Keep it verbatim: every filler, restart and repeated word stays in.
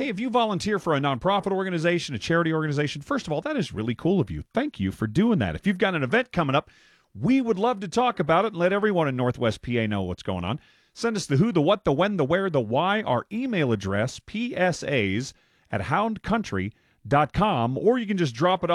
Hey, if you volunteer for a nonprofit organization, a charity organization, first of all, that is really cool of you. Thank you for doing that. If you've got an event coming up, we would love to talk about it and let everyone in Northwest P A know what's going on. Send us the who, the what, the when, the where, the why. Our email address, P S As at hound country dot com, or you can just drop it